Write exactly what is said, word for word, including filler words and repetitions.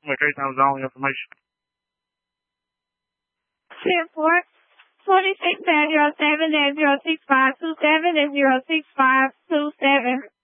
Communication zone information. ten four, twenty-six dash zero seven dash zero six five two seven dash zero six five two seven.